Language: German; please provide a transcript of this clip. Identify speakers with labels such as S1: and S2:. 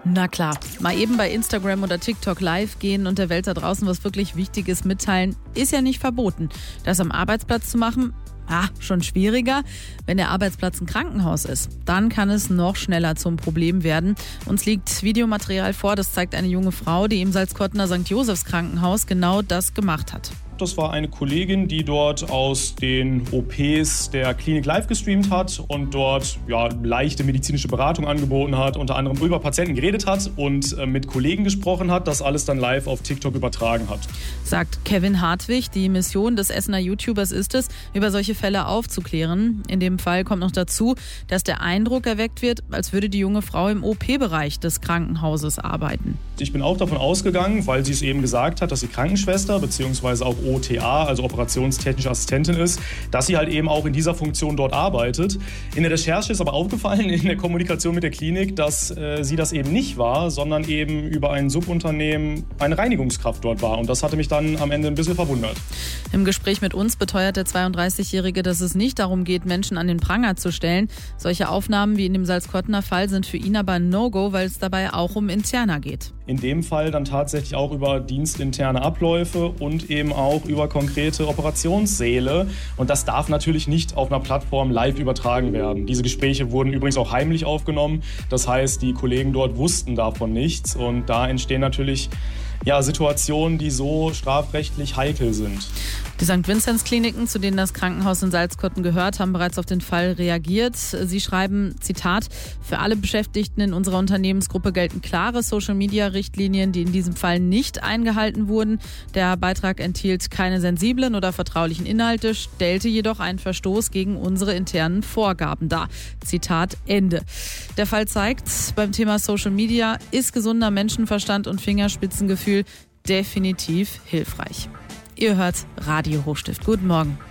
S1: Na klar, mal eben bei Instagram oder TikTok live gehen und der Welt da draußen was wirklich Wichtiges mitteilen, ist ja nicht verboten. Das am Arbeitsplatz zu machen, schon schwieriger. Wenn der Arbeitsplatz ein Krankenhaus ist, dann kann es noch schneller zum Problem werden. Uns liegt Videomaterial vor, das zeigt eine junge Frau, die im Salzkottener St. Josephs Krankenhaus genau das gemacht hat.
S2: Das war eine Kollegin, die dort aus den OPs der Klinik live gestreamt hat und dort leichte medizinische Beratung angeboten hat, unter anderem über Patienten geredet hat und mit Kollegen gesprochen hat, das alles dann live auf TikTok übertragen hat.
S1: Sagt Kevin Hartwig, die Mission des Essener YouTubers ist es, über solche Fälle aufzuklären. In dem Fall kommt noch dazu, dass der Eindruck erweckt wird, als würde die junge Frau im OP-Bereich des Krankenhauses arbeiten.
S2: Ich bin auch davon ausgegangen, weil sie es eben gesagt hat, dass sie Krankenschwester bzw. auch OTA, also operationstechnische Assistentin ist, dass sie halt eben auch in dieser Funktion dort arbeitet. In der Recherche ist aber aufgefallen, in der Kommunikation mit der Klinik, dass sie das eben nicht war, sondern eben über ein Subunternehmen eine Reinigungskraft dort war. Und das hatte mich dann am Ende ein bisschen verwundert.
S1: Im Gespräch mit uns beteuert der 32-Jährige, dass es nicht darum geht, Menschen an den Pranger zu stellen. Solche Aufnahmen wie in dem Salzkottener Fall sind für ihn aber ein No-Go, weil es dabei auch um Interna geht.
S2: In dem Fall dann tatsächlich auch über dienstinterne Abläufe und eben auch über konkrete Operationssäle. Und das darf natürlich nicht auf einer Plattform live übertragen werden. Diese Gespräche wurden übrigens auch heimlich aufgenommen. Das heißt, die Kollegen dort wussten davon nichts. Und da entstehen natürlich Situationen, die so strafrechtlich heikel sind.
S1: Die St. Vinzenz Kliniken, zu denen das Krankenhaus in Salzkotten gehört, haben bereits auf den Fall reagiert. Sie schreiben, Zitat, für alle Beschäftigten in unserer Unternehmensgruppe gelten klare Social-Media-Richtlinien, die in diesem Fall nicht eingehalten wurden. Der Beitrag enthielt keine sensiblen oder vertraulichen Inhalte, stellte jedoch einen Verstoß gegen unsere internen Vorgaben dar. Zitat Ende. Der Fall zeigt, beim Thema Social Media ist gesunder Menschenverstand und Fingerspitzengefühl definitiv hilfreich. Ihr hört Radio Hochstift. Guten Morgen.